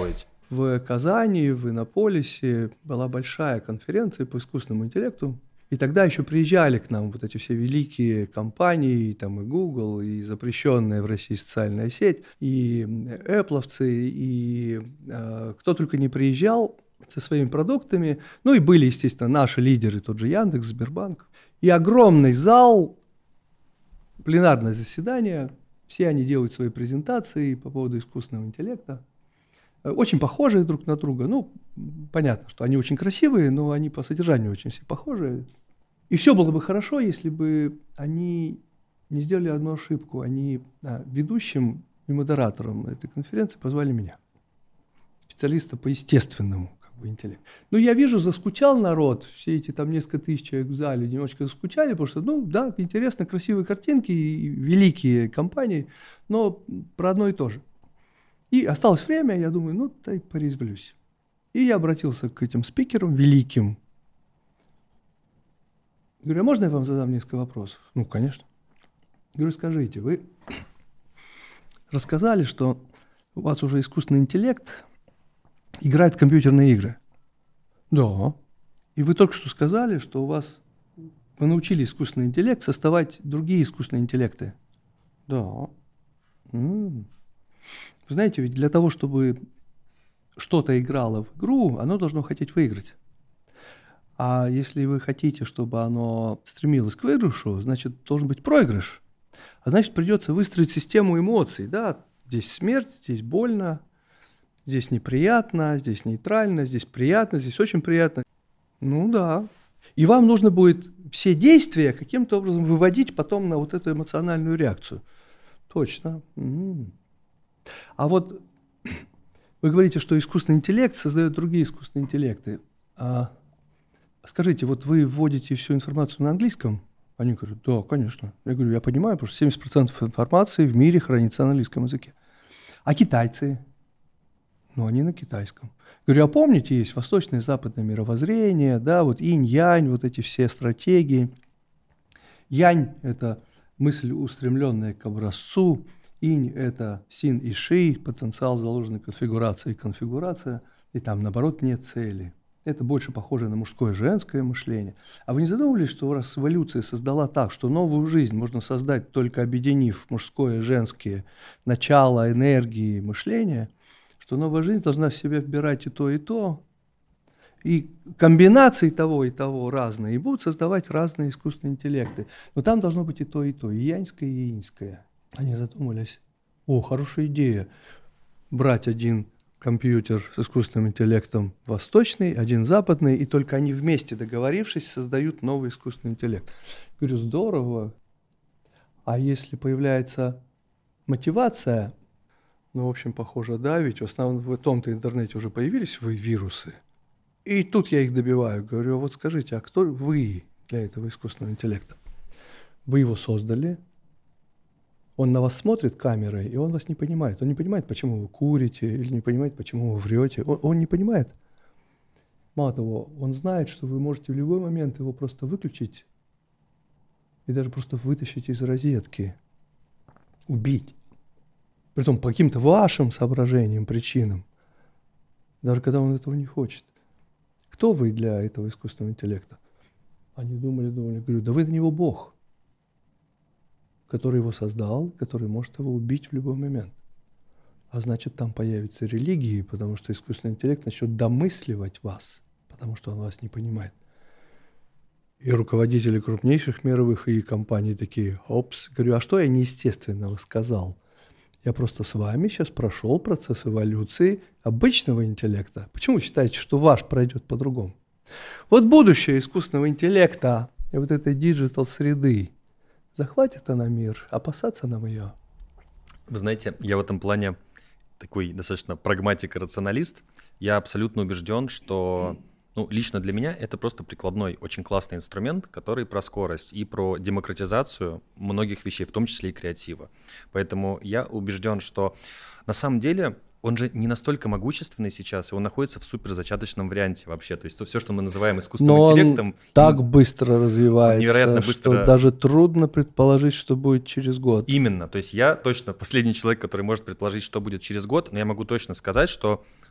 проходите? В Казани, в Иннополисе была большая конференция по искусственному интеллекту. И тогда еще приезжали к нам вот эти все великие компании, там и Google, и запрещенная в России социальная сеть, и Apple'овцы, и кто только не приезжал со своими продуктами. Ну и были, естественно, наши лидеры, тот же Яндекс, Сбербанк. И огромный зал, пленарное заседание, все они делают свои презентации по поводу искусственного интеллекта. Очень похожие друг на друга. Ну, понятно, что они очень красивые, но они по содержанию очень все похожие. И все было бы хорошо, если бы они не сделали одну ошибку. Они ведущим и модератором этой конференции позвали меня, специалиста по естественному интеллекту. Ну, я вижу, заскучал народ, все эти там несколько тысяч человек в зале немножечко заскучали, потому что, ну, да, интересно, красивые картинки и великие компании, но про одно и то же. И осталось время, я думаю, ну, дай порезвлюсь. И я обратился к этим спикерам великим. Говорю, а можно я вам задам несколько вопросов? Ну, конечно. Говорю, скажите, вы рассказали, что у вас уже искусственный интеллект играет в компьютерные игры. Да. И вы только что сказали, что вы научили искусственный интеллект создавать другие искусственные интеллекты. Да. Вы знаете, ведь для того, чтобы что-то играло в игру, оно должно хотеть выиграть. А если вы хотите, чтобы оно стремилось к выигрышу, значит, должен быть проигрыш. А значит, придется выстроить систему эмоций. Да? Здесь смерть, здесь больно, здесь неприятно, здесь нейтрально, здесь приятно, здесь очень приятно. Ну да. И вам нужно будет все действия каким-то образом выводить потом на вот эту эмоциональную реакцию. Точно. А вот вы говорите, что искусственный интеллект создает другие искусственные интеллекты. Скажите, вот вы вводите всю информацию на английском? Они говорят, да, конечно. Я говорю, я понимаю, потому что 70% информации в мире хранится на английском языке. А китайцы? Ну, они на китайском. Говорю, а помните, есть восточное и западное мировоззрение, да, вот инь-янь, вот эти все стратегии. Янь – это мысль, устремленная к образцу. Инь – это син и ши, потенциал заложенной конфигурации и конфигурация. И там, наоборот, нет цели. Это больше похоже на мужское и женское мышление. А вы не задумывались, что раз эволюция создала так, что новую жизнь можно создать, только объединив мужское и женское начало, энергии, мышления, что новая жизнь должна в себя вбирать и то, и комбинации того и того разные, и будут создавать разные искусственные интеллекты. Но там должно быть и то, и яньское, и иньское. Они задумались, хорошая идея, брать один компьютер с искусственным интеллектом восточный, один западный, и только они вместе, договорившись, создают новый искусственный интеллект. Говорю, здорово. А если появляется мотивация, ну, в общем, похоже, да, ведь в основном в том-то интернете уже появились вирусы. И тут я их добиваю. Говорю, вот скажите, а кто вы для этого искусственного интеллекта? Вы его создали, он на вас смотрит камерой, и он вас не понимает. Он не понимает, почему вы курите, или не понимает, почему вы врете. Он не понимает. Мало того, он знает, что вы можете в любой момент его просто выключить и даже просто вытащить из розетки, убить. Притом по каким-то вашим соображениям, причинам, даже когда он этого не хочет. Кто вы для этого искусственного интеллекта? Они думали, говорю, да вы для него Бог, который его создал, который может его убить в любой момент. А значит, там появятся религии, потому что искусственный интеллект начнет домысливать вас, потому что он вас не понимает. И руководители крупнейших мировых и компаний такие, говорю, а что я неестественного сказал? Я просто с вами сейчас прошел процесс эволюции обычного интеллекта. Почему вы считаете, что ваш пройдет по-другому? Вот будущее искусственного интеллекта и вот этой диджитал-среды, захватит она мир, опасаться нам ее. Вы знаете, я в этом плане такой достаточно прагматик и рационалист. Я абсолютно убежден, что лично для меня это просто прикладной, очень классный инструмент, который про скорость и про демократизацию многих вещей, в том числе и креатива. Поэтому я убежден, что на самом деле он же не настолько могущественный сейчас, и он находится в суперзачаточном варианте вообще. То есть все, что мы называем искусственным интеллектом... Он так быстро развивается, невероятно быстро... что даже трудно предположить, что будет через год. Именно. То есть я точно последний человек, который может предположить, что будет через год, но я могу точно сказать, что